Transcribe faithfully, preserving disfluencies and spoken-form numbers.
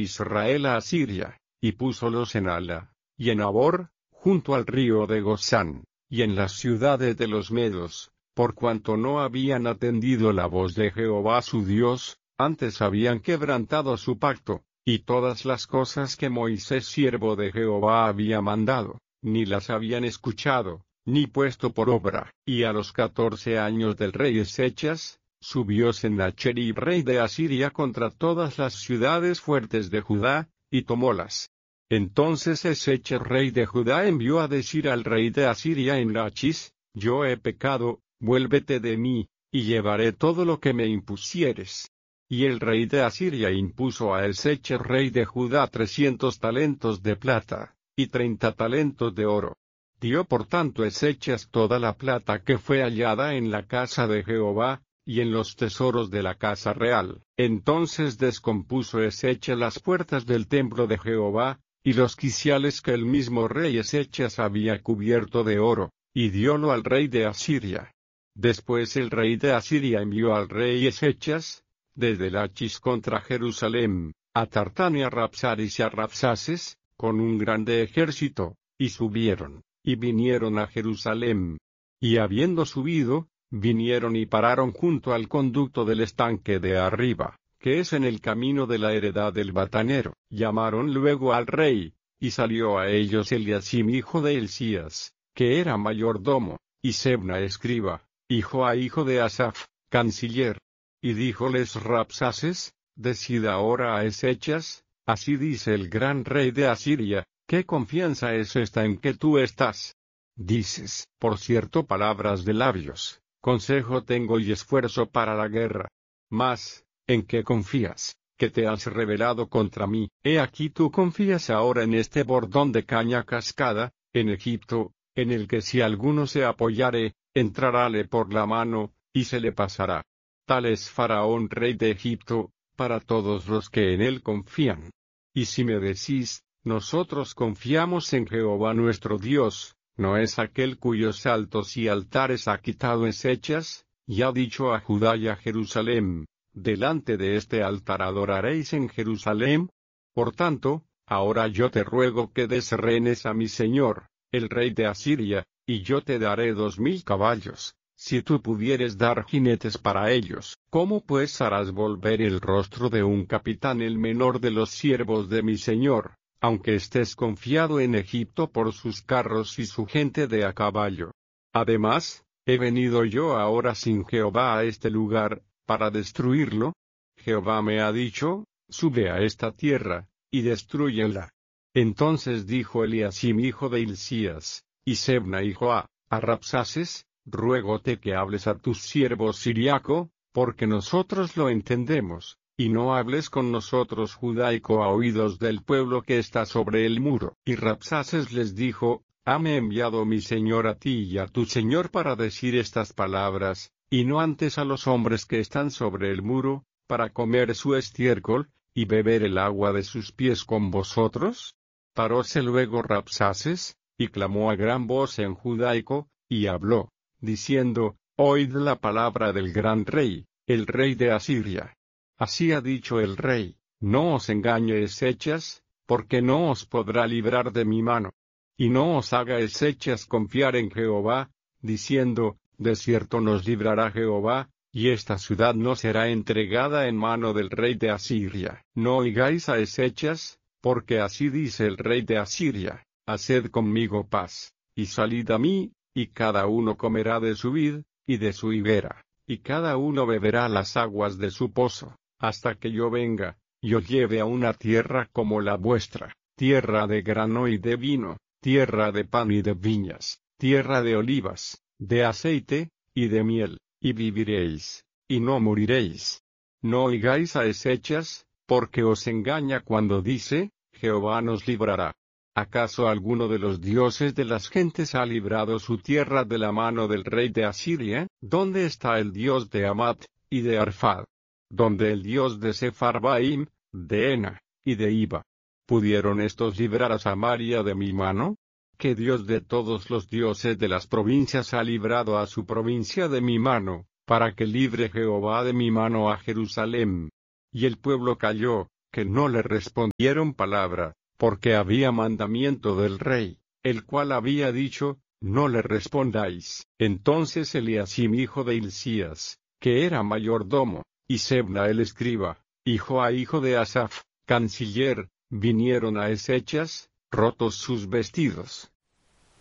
Israel a Asiria, y púsolos en Hala, y en Abor, junto al río de Gozán, y en las ciudades de los medos, por cuanto no habían atendido la voz de Jehová su Dios, antes habían quebrantado su pacto, y todas las cosas que Moisés siervo de Jehová había mandado, ni las habían escuchado, ni puesto por obra. Y a los catorce años del rey Ezechas, subió Sennacherib rey de Asiria contra todas las ciudades fuertes de Judá, y tomólas. Entonces Ezechas rey de Judá envió a decir al rey de Asiria en Lachis: Yo he pecado, vuélvete de mí, y llevaré todo lo que me impusieres. Y el rey de Asiria impuso a Ezechas rey de Judá trescientos talentos de plata, y treinta talentos de oro. Dio por tanto Ezechas toda la plata que fue hallada en la casa de Jehová, y en los tesoros de la casa real. Entonces descompuso Ezechas las puertas del templo de Jehová, y los quiciales que el mismo rey Ezechas había cubierto de oro, y diólo al rey de Asiria. Después el rey de Asiria envió al rey Ezechas, desde Lachis contra Jerusalén, a Tartán y a Rabsaris y a Rabsaces, con un grande ejército, y subieron, y vinieron a Jerusalén. Y habiendo subido, vinieron y pararon junto al conducto del estanque de arriba, que es en el camino de la heredad del batanero. Llamaron luego al rey, y salió a ellos Eliacim hijo de Hilcías, que era mayordomo, y Sebna escriba, hijo a hijo de Asaph, canciller. Y díjoles Rabsaces: Decid ahora a Ezechas: Así dice el gran rey de Asiria, ¿qué confianza es esta en que tú estás? Dices, por cierto, palabras de labios, consejo tengo y esfuerzo para la guerra. Mas, ¿en qué confías, que te has rebelado contra mí? He aquí tú confías ahora en este bordón de caña cascada, en Egipto, en el que si alguno se apoyare, entrarále por la mano, y se le pasará. Tal es Faraón rey de Egipto, para todos los que en él confían. Y si me decís, nosotros confiamos en Jehová nuestro Dios, ¿no es aquel cuyos altos y altares ha quitado Ezechas, y ha dicho a Judá y a Jerusalén: delante de este altar adoraréis en Jerusalén? Por tanto, ahora yo te ruego que des rehenes a mi señor, el rey de Asiria, y yo te daré dos mil caballos, si tú pudieres dar jinetes para ellos. ¿Cómo pues harás volver el rostro de un capitán el menor de los siervos de mi señor, aunque estés confiado en Egipto por sus carros y su gente de a caballo? Además, ¿he venido yo ahora sin Jehová a este lugar, para destruirlo? Jehová me ha dicho: sube a esta tierra, y destrúyela. Entonces dijo Eliacim hijo de Hilcías, y Sebna hijo a, a Rabsaces: ruégote que hables a tus siervos siriaco, porque nosotros lo entendemos, y no hables con nosotros judaico a oídos del pueblo que está sobre el muro. Y Rabsaces les dijo: hame enviado mi señor a ti y a tu señor para decir estas palabras, y no antes a los hombres que están sobre el muro, para comer su estiércol, y beber el agua de sus pies con vosotros? Paróse luego Rabsaces, y clamó a gran voz en judaico, y habló, diciendo: oíd la palabra del gran rey, el rey de Asiria. Así ha dicho el rey: no os engañe Ezechas, porque no os podrá librar de mi mano. Y no os haga Ezechas confiar en Jehová, diciendo: de cierto nos librará Jehová, y esta ciudad no será entregada en mano del rey de Asiria. No oigáis a Ezechas, porque así dice el rey de Asiria: haced conmigo paz, y salid a mí, y cada uno comerá de su vid, y de su higuera, y cada uno beberá las aguas de su pozo, hasta que yo venga, y os lleve a una tierra como la vuestra, tierra de grano y de vino, tierra de pan y de viñas, tierra de olivas, de aceite, y de miel, y viviréis, y no moriréis. No oigáis a Ezechas, porque os engaña cuando dice: Jehová nos librará. ¿Acaso alguno de los dioses de las gentes ha librado su tierra de la mano del rey de Asiria? ¿Dónde está el dios de Amat, y de Arfad? ¿Dónde el dios de Sepharvaim, de Ena, y de Iba? ¿Pudieron estos librar a Samaria de mi mano? ¿Qué dios de todos los dioses de las provincias ha librado a su provincia de mi mano, para que libre Jehová de mi mano a Jerusalén? Y el pueblo calló, que no le respondieron palabra, porque había mandamiento del rey, el cual había dicho, no le respondáis. Entonces Eliacim hijo de Hilcías, que era mayordomo, y Sebna el escriba, hijo a hijo de Asaph, canciller, vinieron a Esechas, rotos sus vestidos,